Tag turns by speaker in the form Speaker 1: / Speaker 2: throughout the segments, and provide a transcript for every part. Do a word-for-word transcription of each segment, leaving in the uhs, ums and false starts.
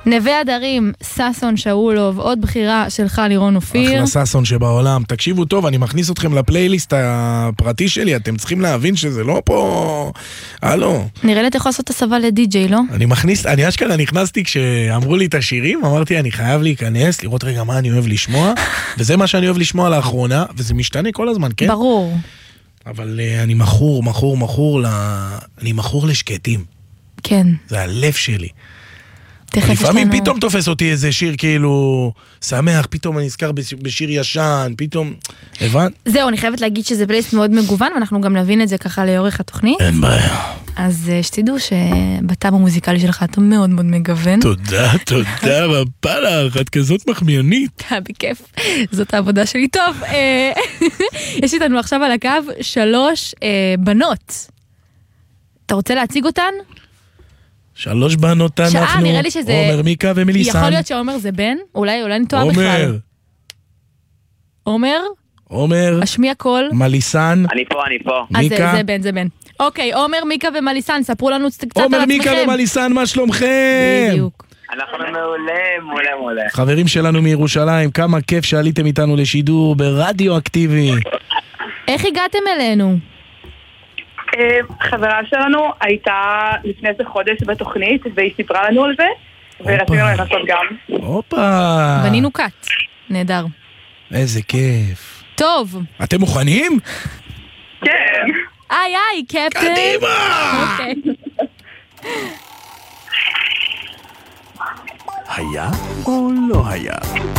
Speaker 1: נווה הדרים, ססון שאולוב, עוד בחירה שלך לירון אופיר.
Speaker 2: אחלה ססון שבעולם. תקשיבו טוב, אני מכניס אתכם לפלייליסט הפרטי שלי, אתם צריכים להבין שזה לא פה... הלו.
Speaker 1: נראה לי אתה יכול לעשות הסבה לדי-ג'יי, לא?
Speaker 2: אני מכניס, אני אשכרה נכנסתי כשאמרו לי את השירים, אמרתי אני חייב להיכנס, לראות רגע מה אני אוהב לשמוע, וזה מה שאני אוהב לשמוע לאחרונה, וזה משתנה כל הזמן, כן?
Speaker 1: ברור.
Speaker 2: אבל uh, אני מחור, מחור, מחור, ל... אני מחור לשקטים.
Speaker 1: כן.
Speaker 2: זה הלב שלי.
Speaker 1: לפעמים
Speaker 2: לנו... פתאום תופס אותי איזה שיר כאילו שמח, פתאום אני נזכר בשיר ישן, פתאום... הבנת?
Speaker 1: זהו, אני חייבת להגיד שזה פלייסט מאוד מגוון, ואנחנו גם נבין את זה ככה לאורך התוכנית.
Speaker 2: אין בעיה.
Speaker 1: אז שתדעו שבטאב המוזיקלי שלך אתה מאוד מאוד מגוון.
Speaker 2: תודה, תודה רבה לך, את כזאת מחמיינית.
Speaker 1: בכיף, זאת העבודה שלי. טוב, יש איתנו עכשיו על הקו שלוש בנות. אתה רוצה להציג אותן?
Speaker 2: שלוש בנות אנחנו.
Speaker 1: שעה, נראה לי שזה...
Speaker 2: עומר, מיקה ומליסן.
Speaker 1: יכול להיות שעומר זה בן? אולי, אולי נטועה בכלל.
Speaker 2: עומר.
Speaker 1: עומר?
Speaker 2: עומר.
Speaker 1: השמיע קול.
Speaker 2: מליסן.
Speaker 3: אני פה, אני פה.
Speaker 1: מיקה. אז זה, זה בן, זה בן. אוקיי, עומר, מיקה ומליסן, ספרו לנו קצת על עצמכם.
Speaker 2: עומר, מיקה ומליסן, מה שלומכם?
Speaker 1: בדיוק.
Speaker 3: אנחנו מעולה, מעולה, מעולה.
Speaker 2: חברים שלנו מירושלים, כמה כיף שעליתם איתנו לשידור ברדיו אקטיבי.
Speaker 1: איך הגעתם אלינו?
Speaker 4: חברה שלנו הייתה לפני איזה חודש בתוכנית, והיא סיפרה לנו על זה, ורצינו לנסות גם.
Speaker 2: הופה.
Speaker 1: בנינו קאט. נהדר.
Speaker 2: איזה כיף.
Speaker 1: טוב.
Speaker 2: אתם מוכנים?
Speaker 4: כן.
Speaker 1: איי איי, קפטן.
Speaker 2: קדימה!
Speaker 1: אוקיי.
Speaker 2: היה או לא היה?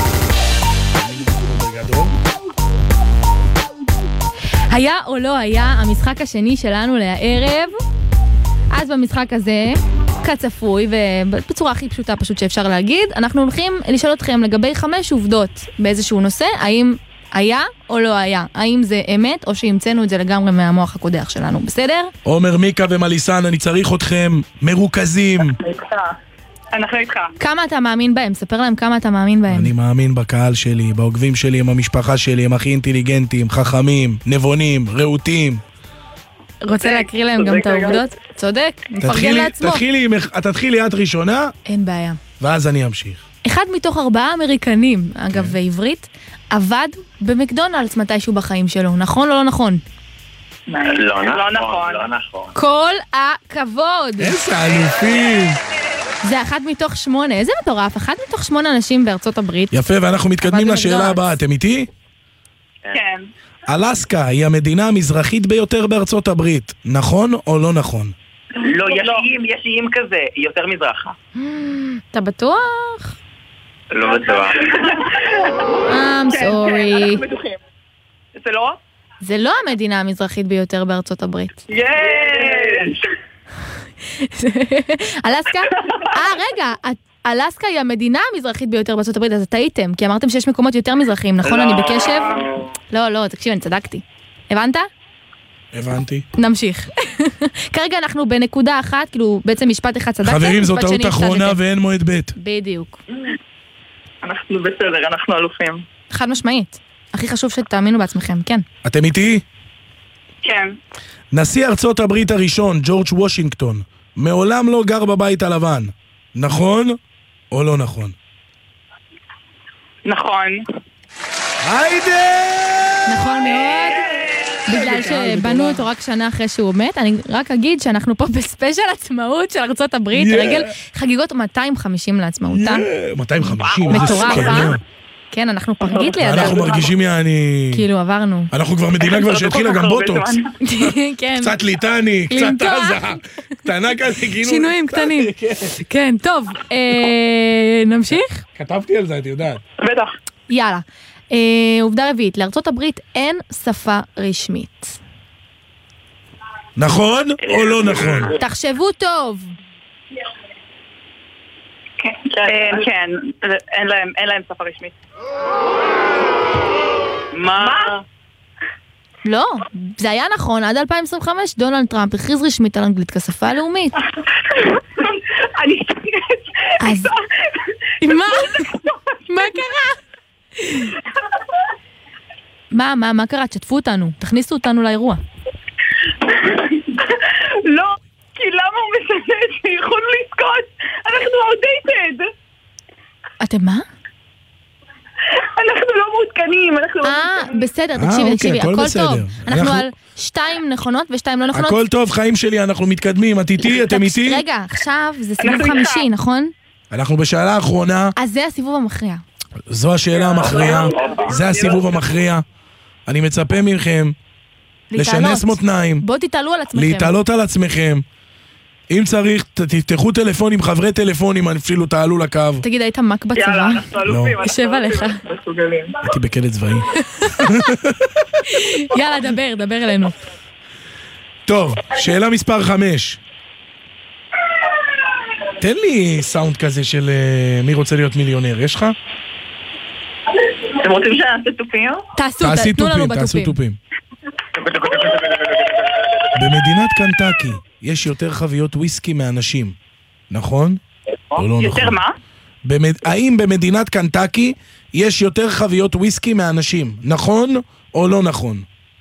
Speaker 1: היה או לא היה המשחק השני שלנו לערב. אז במשחק הזה, כצפוי ובצורה הכי פשוטה פשוט שאפשר להגיד, אנחנו הולכים לשאול אתכם לגבי חמש עובדות באיזשהו נושא, האם היה או לא היה, האם זה אמת או שהמצאנו את זה לגמרי מהמוח הקודח שלנו, בסדר?
Speaker 2: עומר, מיקה ומליסן, אני צריך אתכם מרוכזים.
Speaker 4: אנחנו איתך.
Speaker 1: כמה אתה מאמין בהם? ספר להם כמה אתה מאמין בהם.
Speaker 2: אני מאמין בקהל שלי, בעוקבים שלי, עם המשפחה שלי, הם הכי אינטליגנטים, חכמים, נבונים, רהוטים.
Speaker 1: רוצה להקריא להם גם את העובדות? צודק, מפרגן לעצמו.
Speaker 2: תתחילי את ראשונה.
Speaker 1: אין בעיה.
Speaker 2: ואז אני אמשיך.
Speaker 1: אחד מתוך ארבעה אמריקנים, אגב בעברית, עבד במקדונלדס מתישהו בחיים שלו, נכון או לא נכון?
Speaker 3: לא נכון, לא נכון.
Speaker 1: כל הכבוד.
Speaker 2: איזה אלופים.
Speaker 1: זה אחת מתוך שמונה, איזה מטורף, אחת מתוך שמונה אנשים בארצות הברית.
Speaker 2: יפה, ואנחנו מתקדמים לשאלה הבאה, אתם איתי?
Speaker 4: כן.
Speaker 2: אלסקה היא המדינה המזרחית ביותר בארצות הברית, נכון או לא נכון?
Speaker 3: לא, יש איים, יש איים כזה, יותר מזרחה.
Speaker 1: אתה בטוח?
Speaker 3: לא בטוח.
Speaker 1: I'm sorry.
Speaker 4: אנחנו בטוחים. זה לא?
Speaker 1: זה לא המדינה המזרחית ביותר בארצות הברית.
Speaker 4: יש!
Speaker 1: אלסקה? אה, רגע, אלסקה היא המדינה המזרחית ביותר בארצות הברית, אז טעיתם, כי אמרתם שיש מקומות יותר מזרחיים, נכון? אני בקשב? לא, לא, תקשיב, אני צדקתי. הבנת?
Speaker 2: הבנתי.
Speaker 1: נמשיך. כרגע אנחנו בנקודה אחת, כאילו בעצם משפט אחד צדקתם.
Speaker 2: חברים, זו טעות אחרונה ואין מועד ב'.
Speaker 1: בדיוק.
Speaker 4: אנחנו בסדר, אנחנו אלופים.
Speaker 1: חד משמעית. הכי חשוב שתאמינו בעצמכם, כן.
Speaker 2: אתם איתי?
Speaker 4: כן.
Speaker 2: נשיא ארצות הברית הראשון, ג'ורג' וושינגטון, מעולם לא גר בבית הלבן. נכון או לא נכון?
Speaker 4: נכון.
Speaker 2: היידה!
Speaker 1: נכון מאוד. בגלל שבנו אותו רק שנה אחרי שהוא מת, אני רק אגיד שאנחנו פה בספיישל עצמאות של ארצות הברית, לרגל חגיגות מאתיים וחמישים לעצמאותה.
Speaker 2: מאתיים וחמישים?
Speaker 1: מטורף, אה? כן, אנחנו פרגית לידה.
Speaker 2: אנחנו מרגישים יעני...
Speaker 1: כאילו עברנו.
Speaker 2: אנחנו כבר מדינה כבר שהתחילה גם בוטוקס.
Speaker 1: כן.
Speaker 2: קצת ליטני, קצת עזה. קטנה כזה, כאילו...
Speaker 1: שינויים קטנים. כן, טוב. נמשיך?
Speaker 2: כתבתי על זה, את יודעת.
Speaker 4: בטח.
Speaker 1: יאללה. עובדה רביעית, לארצות הברית אין שפה רשמית.
Speaker 2: נכון או לא נכון?
Speaker 1: תחשבו טוב.
Speaker 4: כן, אין להם שפה רשמית.
Speaker 3: מה?
Speaker 1: לא, זה היה נכון, עד אלפיים עשרים וחמש דונלד טראמפ הכריז רשמית על אנגלית כשפה הלאומית.
Speaker 4: אני...
Speaker 1: אז... מה? מה קרה? מה, מה, מה קרה? תשתפו אותנו, תכניסו אותנו לאירוע.
Speaker 4: לא, כי למה הוא משנה שיכולנו לזכות? אנחנו outdated.
Speaker 1: אתם מה?
Speaker 4: אנחנו לא מעודכנים, אנחנו לא
Speaker 1: אה,
Speaker 4: מעודכנים.
Speaker 1: בסדר,
Speaker 2: אה,
Speaker 1: תקשיבי,
Speaker 2: אוקיי,
Speaker 1: תקשיבי,
Speaker 2: הכל
Speaker 1: הכל
Speaker 2: בסדר.
Speaker 1: טוב. אנחנו
Speaker 2: אנחנו-
Speaker 1: על שתיים נכונות ושתיים לא נכונות.
Speaker 2: הכל טוב, חיים שלי, אנחנו מתקדמים, את איתי, אתם
Speaker 1: תקש-
Speaker 2: איתי?
Speaker 1: רגע, עכשיו זה סיבוב
Speaker 4: אנחנו איתך.
Speaker 1: חמישי, נכון?
Speaker 2: אנחנו בשאלה האחרונה,
Speaker 1: אז זה הסיבוב המכריע.
Speaker 2: זו השאלה המכריעה, זה הסיבוב המכריע. אני מצפה מכם לשנס
Speaker 1: להתעלות.
Speaker 2: מותניים,
Speaker 1: בואו תתעלו על עצמכם.
Speaker 2: להתעלות על עצמכם. אם צריך, ת- תפתחו טלפונים, חברי טלפונים, אפילו תעלו לקו.
Speaker 1: תגיד, היית מק בצבא?
Speaker 4: יאללה, אנחנו אלופים.
Speaker 2: לא.
Speaker 4: אנחנו
Speaker 1: יושב עליך.
Speaker 4: אלופים, אנחנו מסוגלים.
Speaker 2: הייתי בכלא צבאי.
Speaker 1: יאללה, דבר, דבר אלינו.
Speaker 2: טוב, שאלה מספר חמש. תן לי סאונד כזה של אה, מי רוצה להיות מיליונר, יש לך?
Speaker 4: אתם רוצים שנעשה תופים?
Speaker 1: תעשו,
Speaker 2: תעשי
Speaker 1: תנו לנו
Speaker 2: תופים, תעשו
Speaker 1: בתופים.
Speaker 2: תופים. במדינת קנטקי יש יותר חביות וויסקי מאנשים, נכון? או לא
Speaker 4: יותר
Speaker 2: נכון?
Speaker 4: מה?
Speaker 2: במד... האם במדינת קנטקי יש יותר חביות וויסקי מאנשים, נכון או לא נכון?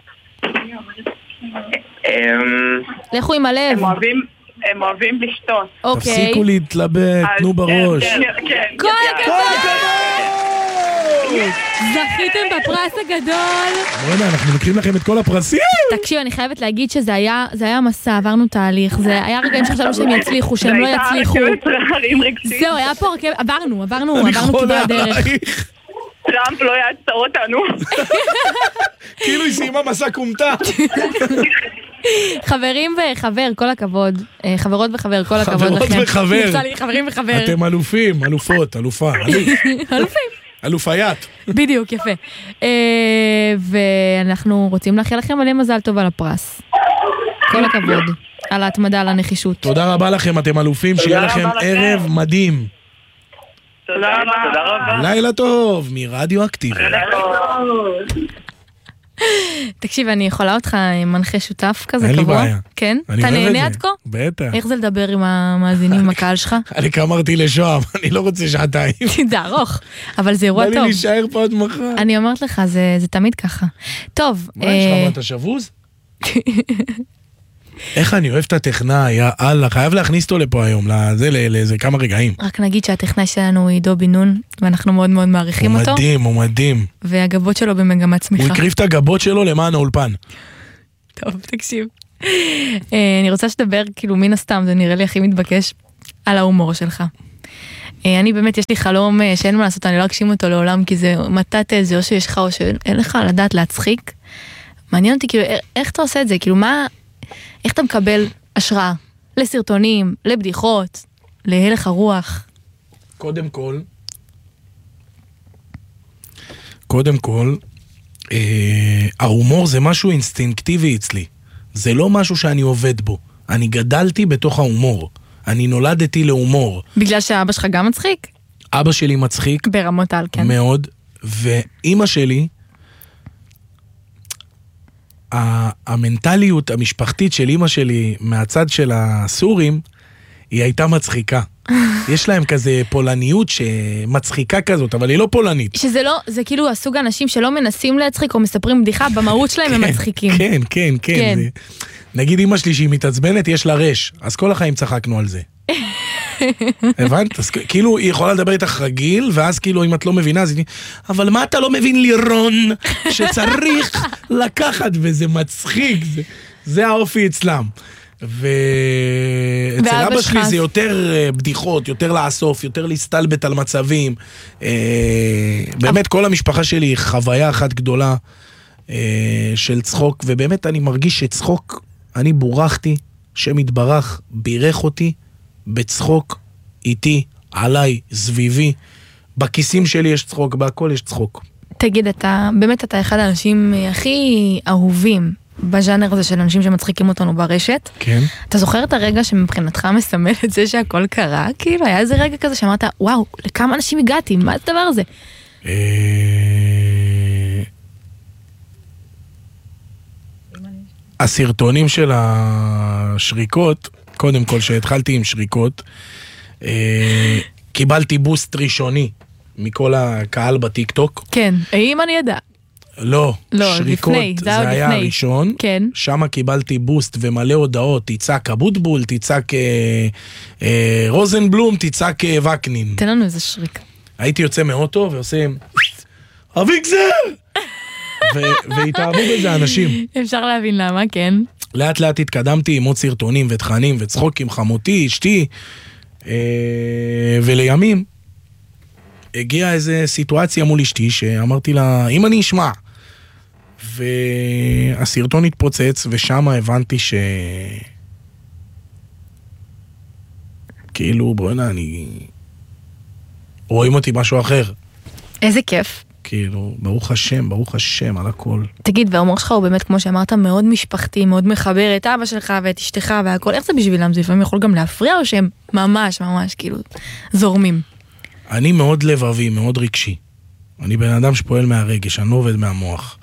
Speaker 3: אמ,
Speaker 1: לכו עם הלב.
Speaker 4: הם אוהבים, הם אוהבים לשתות.
Speaker 1: אוקיי.
Speaker 2: תפסיקו להתלבט,
Speaker 4: אז
Speaker 2: תנו בראש.
Speaker 4: כן, כן,
Speaker 1: כל
Speaker 4: כן.
Speaker 1: הכבוד! זכיתם בפרס הגדול.
Speaker 2: בוא'נה, אנחנו לוקחים לכם את כל הפרסים.
Speaker 1: תקשיב, אני חייבת להגיד שזה היה, זה היה מסע, עברנו תהליך, זה היה רגעים שחשבנו שהם יצליחו, שהם לא יצליחו.
Speaker 4: זה הייתה רכבת הרים רגשית.
Speaker 1: זהו, היה פה רכבת, עברנו, עברנו,
Speaker 2: אני
Speaker 1: עברנו
Speaker 2: חולה
Speaker 1: כברת דרך.
Speaker 2: עלייך.
Speaker 4: טראמפ לא יעצור אותנו.
Speaker 2: כאילו היא סיימה מסע קומטה.
Speaker 1: חברים וחבר, כל הכבוד. אה, חברות וחבר, כל הכבוד
Speaker 2: חברות
Speaker 1: לכם.
Speaker 2: וחבר.
Speaker 1: יצא לי חברים וחבר.
Speaker 2: אתם אלופים, אלופות, אלופה. אלוף.
Speaker 1: אלופים.
Speaker 2: אלופיית.
Speaker 1: בדיוק, יפה. אה, ואנחנו רוצים לאחל לכם מלא מזל טוב על הפרס. כל הכבוד. על ההתמדה, על הנחישות.
Speaker 2: תודה רבה לכם, אתם אלופים, שיהיה
Speaker 3: רבה
Speaker 2: לכם
Speaker 3: לכם.
Speaker 2: ערב מדהים.
Speaker 4: תודה רבה.
Speaker 3: תודה רבה.
Speaker 2: לילה טוב, מרדיו אקטיב.
Speaker 1: תקשיב, אני יכולה אותך עם מנחה שותף כזה
Speaker 2: אין לי
Speaker 1: קבוע?
Speaker 2: בעיה.
Speaker 1: כן?
Speaker 2: אני
Speaker 1: אתה
Speaker 2: אוהב את
Speaker 1: נהנה
Speaker 2: זה.
Speaker 1: עד כה?
Speaker 2: בטח.
Speaker 1: איך זה לדבר עם המאזינים, עם הקהל שלך?
Speaker 2: אני אמרתי לשוהם, אני לא רוצה שעתיים.
Speaker 1: זה ארוך, אבל זה אירוע
Speaker 2: בא לי
Speaker 1: טוב.
Speaker 2: להישאר פה עד מחר.
Speaker 1: אני אומרת לך, זה זה תמיד ככה. טוב,
Speaker 2: מה יש
Speaker 1: אה,
Speaker 2: לך, מה, אתה שבוז? איך אני אוהב את הטכנאי, יא אללה, חייב להכניס אותו לפה היום, לזה, לאיזה כמה רגעים.
Speaker 1: רק נגיד שהטכנאי שלנו הוא עידו בן נון, ואנחנו מאוד מאוד מעריכים
Speaker 2: הוא
Speaker 1: אותו,
Speaker 2: מדהים, הוא מדהים.
Speaker 1: והגבות שלו במגמת
Speaker 2: הוא
Speaker 1: צמיחה.
Speaker 2: הקריב את הגבות שלו למען האולפן.
Speaker 1: טוב, תקשיב. אה, אני רוצה שתדבר, כאילו, מן הסתם, זה נראה לי הכי מתבקש, על ההומור שלך. אה, אני באמת, יש לי חלום אה, שאין מה לעשות, אני לא אגשים אותו לעולם, כי זה מתת איזה, או שיש לך, או שאין לך לדעת להצחיק. מעניין אותי, כאילו, א- איך אתה עושה את זה? כאילו, מה, איך אתה מקבל השראה? לסרטונים, לבדיחות, להלך הרוח.
Speaker 2: קודם כל, קודם כל, אה, ההומור זה משהו אינסטינקטיבי אצלי. זה לא משהו שאני עובד בו. אני גדלתי בתוך ההומור. אני נולדתי להומור.
Speaker 1: בגלל שאבא שלך גם מצחיק?
Speaker 2: אבא שלי מצחיק
Speaker 1: ברמות על, כן.
Speaker 2: מאוד, ואימא שלי, ה- המנטליות המשפחתית של אימא שלי מהצד של הסורים, היא הייתה מצחיקה. יש להם כזה פולניות שמצחיקה כזאת, אבל היא לא פולנית.
Speaker 1: שזה לא, זה כאילו הסוג האנשים שלא מנסים להצחיק או מספרים בדיחה, במהות שלהם הם מצחיקים.
Speaker 2: כן, כן, כן.
Speaker 1: כן.
Speaker 2: זה... נגיד אמא שלי שהיא מתעצבנת, יש לה רש, אז כל החיים צחקנו על זה. הבנת? אז כאילו היא יכולה לדבר איתך רגיל, ואז כאילו אם את לא מבינה, אז היא... אבל מה אתה לא מבין לירון, שצריך לקחת, וזה מצחיק, זה, זה האופי אצלם. ואצל
Speaker 1: ואבא
Speaker 2: אבא
Speaker 1: שלך?
Speaker 2: שלי זה יותר אה, בדיחות, יותר לאסוף, יותר להסתלבט על מצבים. אה, באמת כל המשפחה שלי היא חוויה אחת גדולה אה, של צחוק, ובאמת אני מרגיש שצחוק, אני בורחתי, שם יתברך, בירך אותי בצחוק איתי, עליי, סביבי. בכיסים שלי יש צחוק, בהכל יש צחוק.
Speaker 1: תגיד, אתה, באמת אתה אחד האנשים הכי אהובים בז'אנר הזה של אנשים שמצחיקים אותנו ברשת.
Speaker 2: כן.
Speaker 1: אתה זוכר את הרגע שמבחינתך מסמל את זה שהכל קרה? כאילו, היה איזה רגע כזה שאמרת, וואו, לכמה אנשים הגעתי, מה זה הדבר הזה?
Speaker 2: אה, הסרטונים של השריקות, קודם כל שהתחלתי עם שריקות, אה, קיבלתי בוסט ראשוני מכל הקהל בטיקטוק.
Speaker 1: כן, האם אני יודע?
Speaker 2: לא,
Speaker 1: לא,
Speaker 2: שריקות
Speaker 1: לפני, זה
Speaker 2: זה
Speaker 1: היה עוד
Speaker 2: היה
Speaker 1: לפני.
Speaker 2: הראשון.
Speaker 1: כן.
Speaker 2: שם קיבלתי בוסט ומלא הודעות, תצעק אבוטבול, תצעק אה, אה, רוזנבלום, תצעק אה, וקנין.
Speaker 1: תן לנו איזה שריק.
Speaker 2: הייתי יוצא מאוטו ועושה אביקזר! והתאהבו בזה אנשים.
Speaker 1: אפשר להבין למה, כן.
Speaker 2: לאט לאט התקדמתי עם עוד סרטונים ותכנים וצחוקים, חמותי, אשתי, ולימים הגיעה איזו סיטואציה מול אשתי שאמרתי לה, אם אני אשמע, והסרטון התפוצץ ושם הבנתי ש... כאילו, בואי נה, אני... רואים אותי משהו אחר.
Speaker 1: איזה כיף.
Speaker 2: כאילו, ברוך השם, ברוך השם, על הכל.
Speaker 1: תגיד, וההומור שלך הוא באמת, כמו שאמרת, מאוד משפחתי, מאוד מחבר את אבא שלך ואת אשתך והכל. איך זה בשבילם? זה לפעמים יכול גם להפריע או שהם ממש, ממש, כאילו, זורמים?
Speaker 2: אני מאוד לבבי, מאוד רגשי. אני בן אדם שפועל מהרגש, אני לא עובד מהמוח.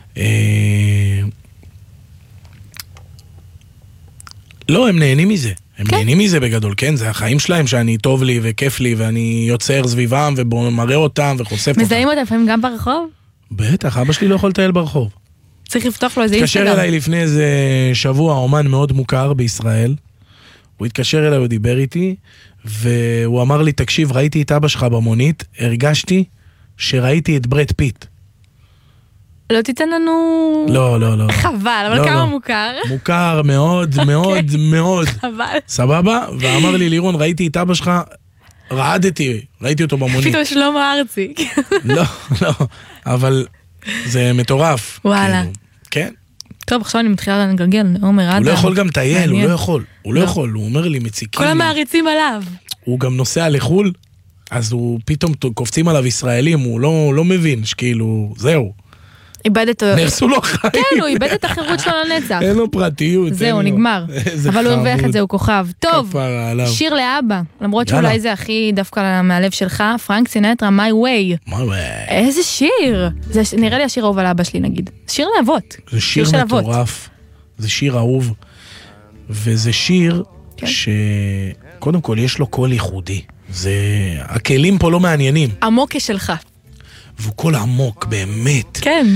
Speaker 2: לא, הם נהנים מזה. הם נהנים מזה בגדול, כן? זה החיים שלהם שאני טוב לי וכיף לי ואני יוצר סביבם ומראה אותם וחושף אותם.
Speaker 1: מזהים אותם לפעמים גם ברחוב?
Speaker 2: בטח, אבא שלי לא יכול לטייל ברחוב.
Speaker 1: צריך לפתוח לו איזה אינסטגרם.
Speaker 2: התקשר אליי לפני איזה שבוע, אומן מאוד מוכר בישראל. הוא התקשר אליי, הוא דיבר איתי, והוא אמר לי, תקשיב, ראיתי את אבא שלך במונית, הרגשתי שראיתי את ברד פיט.
Speaker 1: לא תיתן לנו...
Speaker 2: לא, לא, לא.
Speaker 1: חבל, אבל
Speaker 2: לא,
Speaker 1: כמה
Speaker 2: לא.
Speaker 1: מוכר?
Speaker 2: מוכר מאוד, מאוד, מאוד.
Speaker 1: חבל.
Speaker 2: סבבה? ואמר לי, לירון, ראיתי את אבא שלך, רעדתי, ראיתי אותו במונית.
Speaker 1: פתאום שלמה ארצי.
Speaker 2: לא, לא, אבל זה מטורף.
Speaker 1: וואלה.
Speaker 2: כאילו, כן.
Speaker 1: טוב, עכשיו אני מתחילה לגלגל, עומר אדם.
Speaker 2: הוא לא יכול גם טייל, הוא לא יכול. הוא לא יכול, הוא אומר לי, מציקים.
Speaker 1: כל המעריצים עליו.
Speaker 2: הוא גם נוסע לחול, אז הוא פתאום קופצים עליו ישראלים, הוא לא מבין, שכאילו, זהו.
Speaker 1: איבד את...
Speaker 2: נרסו לו חיים.
Speaker 1: כן, הוא איבד את החירות שלו לנצח.
Speaker 2: אין לו פרטיות.
Speaker 1: זהו, נגמר. אבל הוא הרוויח את זה, הוא כוכב. טוב, שיר לאבא, למרות שאולי זה הכי דווקא מהלב שלך, פרנק סינטרה, My Way.
Speaker 2: My Way.
Speaker 1: איזה שיר. זה נראה לי השיר אהוב על אבא שלי, נגיד. שיר לאבות.
Speaker 2: זה שיר מטורף. זה שיר אהוב. וזה שיר שקודם כל יש לו קול ייחודי. זה... הכלים פה לא מעניינים.
Speaker 1: עמוק כשלך.
Speaker 2: והוא קול עמוק, באמת.
Speaker 1: כן.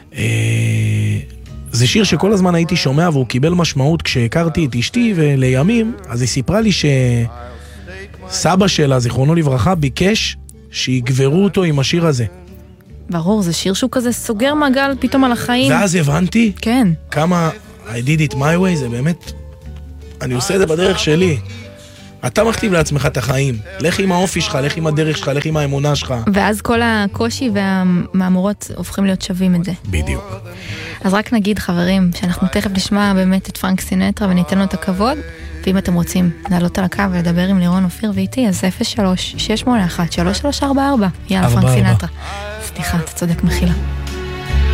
Speaker 2: זה שיר שכל הזמן הייתי שומע, והוא קיבל משמעות כשהכרתי את אשתי, ולימים, אז היא סיפרה לי שסבא שלה, זיכרונו לברכה, ביקש שיגברו אותו עם השיר הזה.
Speaker 1: ברור, זה שיר שהוא כזה סוגר מעגל פתאום על החיים.
Speaker 2: ואז הבנתי,
Speaker 1: כן.
Speaker 2: כמה I did it my way, זה באמת, אני עושה את זה בדרך שלי. אתה מכתיב לעצמך את החיים. לך עם האופי שלך, לך עם הדרך שלך, לך עם האמונה שלך.
Speaker 1: ואז כל הקושי והמאמורות הופכים להיות שווים את זה.
Speaker 2: בדיוק.
Speaker 1: אז רק נגיד, חברים, שאנחנו תכף נשמע באמת את פרנק סינטרה וניתן לו את הכבוד, ואם אתם רוצים לעלות על הקו ולדבר עם לירון אופיר ואיתי, אז אפס שלוש שש שמונה אחת שלוש שלוש ארבע ארבע. יאללה, פרנק סינטרה. סליחה, אתה צודק, מחילה.